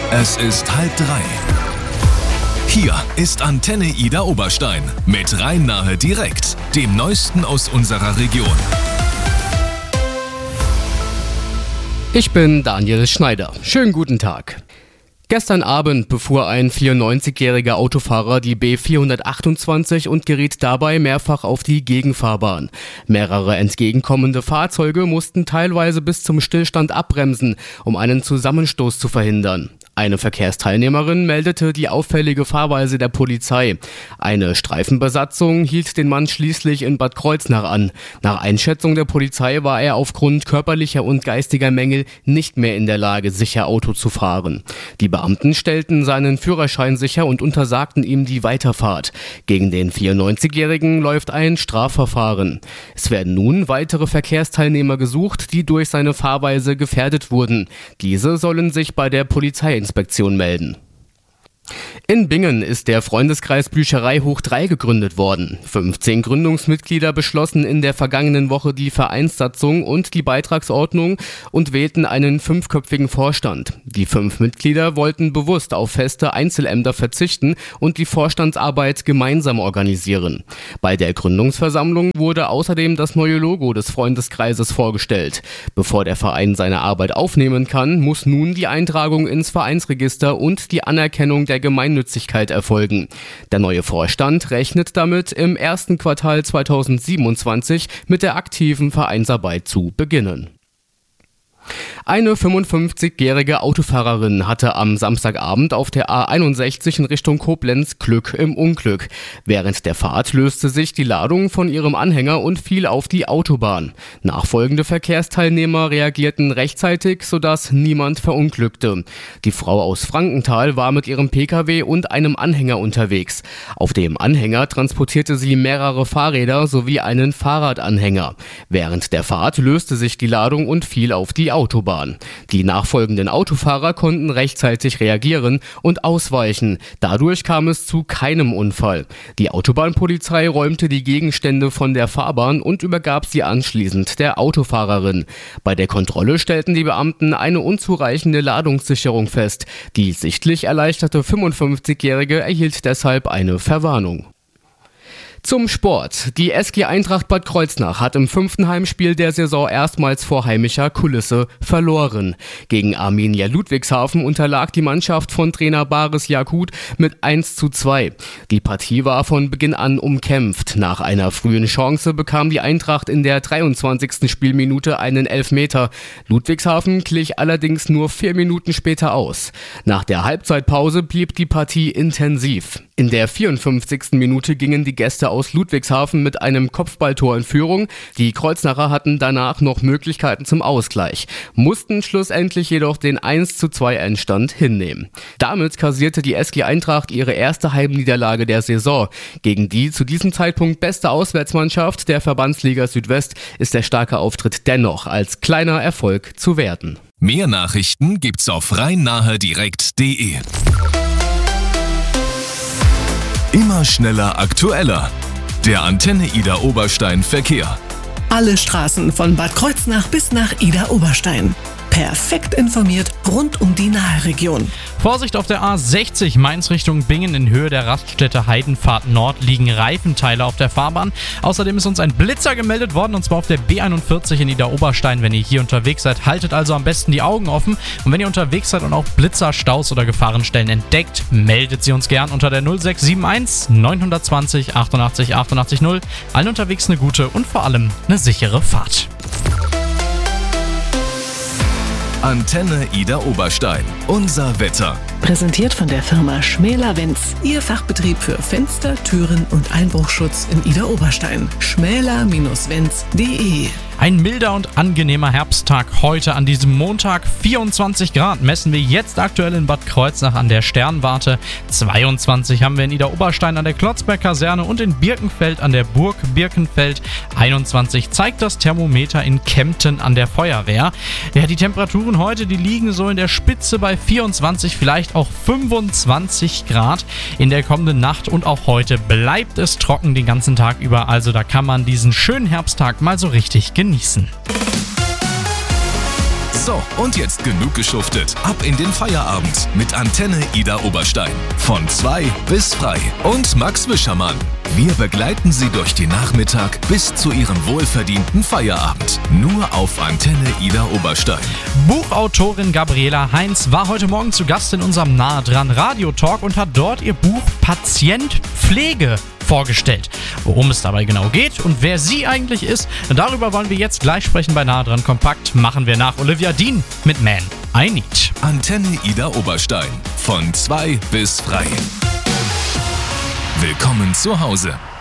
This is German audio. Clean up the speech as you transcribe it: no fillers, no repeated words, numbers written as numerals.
Es ist 2:30. Hier ist Antenne Ida Oberstein mit Rhein-Nahe direkt, dem Neuesten aus unserer Region. Ich bin Daniel Schneider. Schönen guten Tag. Gestern Abend befuhr ein 94-jähriger Autofahrer die B428 und geriet dabei mehrfach auf die Gegenfahrbahn. Mehrere entgegenkommende Fahrzeuge mussten teilweise bis zum Stillstand abbremsen, um einen Zusammenstoß zu verhindern. Eine Verkehrsteilnehmerin meldete die auffällige Fahrweise der Polizei. Eine Streifenbesatzung hielt den Mann schließlich in Bad Kreuznach an. Nach Einschätzung der Polizei war er aufgrund körperlicher und geistiger Mängel nicht mehr in der Lage, sicher Auto zu fahren. Die Beamten stellten seinen Führerschein sicher und untersagten ihm die Weiterfahrt. Gegen den 94-Jährigen läuft ein Strafverfahren. Es werden nun weitere Verkehrsteilnehmer gesucht, die durch seine Fahrweise gefährdet wurden. Diese sollen sich bei der Polizeiinspektion melden. In Bingen ist der Freundeskreis Bücherei hoch 3 gegründet worden. 15 Gründungsmitglieder beschlossen in der vergangenen Woche die Vereinssatzung und die Beitragsordnung und wählten einen 5-köpfigen Vorstand. Die 5 Mitglieder wollten bewusst auf feste Einzelämter verzichten und die Vorstandsarbeit gemeinsam organisieren. Bei der Gründungsversammlung wurde außerdem das neue Logo des Freundeskreises vorgestellt. Bevor der Verein seine Arbeit aufnehmen kann, muss nun die Eintragung ins Vereinsregister und die Anerkennung der Gemeinnützigkeit erfolgen. Der neue Vorstand rechnet damit, im ersten Quartal 2027 mit der aktiven Vereinsarbeit zu beginnen. Eine 55-jährige Autofahrerin hatte am Samstagabend auf der A61 in Richtung Koblenz Glück im Unglück. Während der Fahrt löste sich die Ladung von ihrem Anhänger und fiel auf die Autobahn. Nachfolgende Verkehrsteilnehmer reagierten rechtzeitig, sodass niemand verunglückte. Die Frau aus Frankenthal war mit ihrem Pkw und einem Anhänger unterwegs. Auf dem Anhänger transportierte sie mehrere Fahrräder sowie einen Fahrradanhänger. Während der Fahrt löste sich die Ladung und fiel auf die Autobahn. Die nachfolgenden Autofahrer konnten rechtzeitig reagieren und ausweichen. Dadurch kam es zu keinem Unfall. Die Autobahnpolizei räumte die Gegenstände von der Fahrbahn und übergab sie anschließend der Autofahrerin. Bei der Kontrolle stellten die Beamten eine unzureichende Ladungssicherung fest. Die sichtlich erleichterte 55-Jährige erhielt deshalb eine Verwarnung. Zum Sport. Die SG Eintracht Bad Kreuznach hat im 5. Heimspiel der Saison erstmals vor heimischer Kulisse verloren. Gegen Arminia Ludwigshafen unterlag die Mannschaft von Trainer Baris Jakut mit 1:2. Die Partie war von Beginn an umkämpft. Nach einer frühen Chance bekam die Eintracht in der 23. Spielminute einen Elfmeter. Ludwigshafen glich allerdings nur 4 Minuten später aus. Nach der Halbzeitpause blieb die Partie intensiv. In der 54. Minute gingen die Gäste aus Ludwigshafen mit einem Kopfballtor in Führung. Die Kreuznacher hatten danach noch Möglichkeiten zum Ausgleich, mussten schlussendlich jedoch den 1:2 Endstand hinnehmen. Damit kassierte die SG Eintracht ihre erste Heimniederlage der Saison. Gegen die zu diesem Zeitpunkt beste Auswärtsmannschaft der Verbandsliga Südwest ist der starke Auftritt dennoch als kleiner Erfolg zu werten. Mehr Nachrichten gibt's auf rhein-nahe-direkt.de. Immer schneller, aktueller. Der Antenne Ida Oberstein Verkehr. Alle Straßen von Bad Kreuznach bis nach Ida Oberstein. Perfekt informiert rund um die Naheregion. Vorsicht auf der A60 Mainz Richtung Bingen in Höhe der Raststätte Heidenpfad Nord liegen Reifenteile auf der Fahrbahn. Außerdem ist uns ein Blitzer gemeldet worden und zwar auf der B41 in Ida Oberstein. Wenn ihr hier unterwegs seid, haltet also am besten die Augen offen. Und wenn ihr unterwegs seid und auch Blitzer, Staus oder Gefahrenstellen entdeckt, meldet sie uns gern unter der 0671 920 88 88 0. Allen unterwegs eine gute und vor allem eine sichere Fahrt. Antenne Ida Oberstein. Unser Wetter. Präsentiert von der Firma Schmäler-Wenz. Ihr Fachbetrieb für Fenster, Türen und Einbruchschutz in Ida Oberstein. schmäler-wenz.de. Ein milder und angenehmer Herbsttag heute an diesem Montag. 24 Grad messen wir jetzt aktuell in Bad Kreuznach an der Sternwarte. 22 haben wir in Ida Oberstein an der Klotzberg-Kaserne und in Birkenfeld an der Burg Birkenfeld. 21 zeigt das Thermometer in Kempten an der Feuerwehr. Ja, die Temperaturen heute, die liegen so in der Spitze bei 24, vielleicht auch 25 Grad. In der kommenden Nacht und auch heute bleibt es trocken den ganzen Tag über. Also da kann man diesen schönen Herbsttag mal so richtig genießen. So, und jetzt genug geschuftet. Ab in den Feierabend mit Antenne Ida Oberstein. Von 2 bis frei. Und Max Wischermann. Wir begleiten Sie durch den Nachmittag bis zu Ihrem wohlverdienten Feierabend. Nur auf Antenne Ida Oberstein. Buchautorin Gabriela Heinz war heute Morgen zu Gast in unserem Nahe dran Radio-Talk und hat dort ihr Buch Patient Pflege vorgestellt. Worum es dabei genau geht und wer sie eigentlich ist, darüber wollen wir jetzt gleich sprechen bei Nahe dran Kompakt. Machen wir nach Olivia Dean mit Man I Need. Antenne Ida Oberstein. Von 2 bis frei. Willkommen zu Hause.